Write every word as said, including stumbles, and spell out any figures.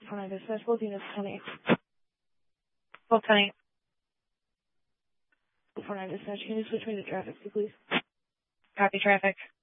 four nine dispatch, both units, ten eight. twelve ten eight. four nine dispatch, can you switch me to traffic, please? Copy traffic.